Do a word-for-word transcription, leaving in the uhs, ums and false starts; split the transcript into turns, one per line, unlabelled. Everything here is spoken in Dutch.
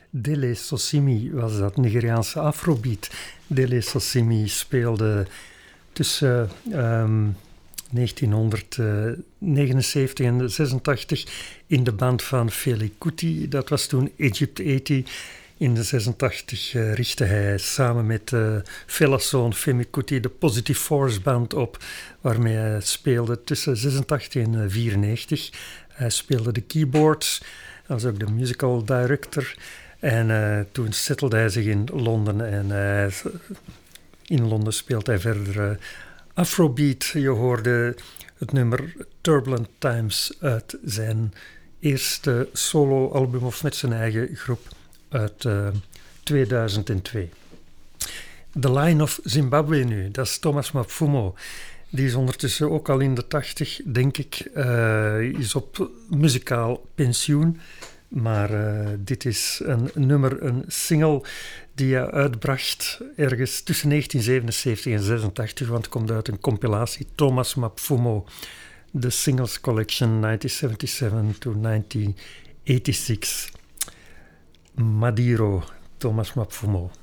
Dele Sosimi was dat, Nigeriaanse afrobeat. Dele Sosimi speelde tussen um, negentienhonderdnegenenzeventig en zesentachtig in de band van Fela Kuti. Dat was toen Egypt tachtig. In de zesentachtig uh, richtte hij samen met uh, Fela's zoon Femi Kuti de Positive Force band op, waarmee hij speelde tussen zesentachtig en uh, vierennegentig. Hij speelde de keyboards, hij was ook de musical director. En uh, toen settelde hij zich in Londen en uh, in Londen speelt hij verder uh, Afrobeat. Je hoorde het nummer Turbulent Times uit zijn eerste solo-album of met zijn eigen groep uit uh, tweeduizend twee. The Lion of Zimbabwe nu, dat is Thomas Mapfumo. Die is ondertussen ook al in de tachtig, denk ik, uh, is op muzikaal pensioen. Maar uh, dit is een nummer, een single die hij uitbracht ergens tussen negentien zevenenzeventig en zesentachtig, want het komt uit een compilatie Thomas Mapfumo, The Singles Collection negentien zevenenzeventig to negentien zesentig. Madiro, Thomas Mapfumo.